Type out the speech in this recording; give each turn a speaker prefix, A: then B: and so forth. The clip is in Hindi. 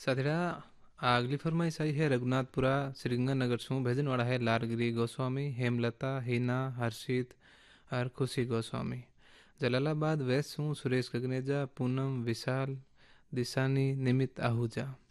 A: साथीड़ा अगली फरमाइश आई है रघुनाथपुरा श्रीगंगानगर से भेजने वाला है लालगिरी गोस्वामी, हेमलता, हिना, हर्षित और खुशी गोस्वामी। जलालाबाद वेस्ट हूँ सुरेश गगनेजा, पूनम, विशाल, दिशानी, निमित आहूजा।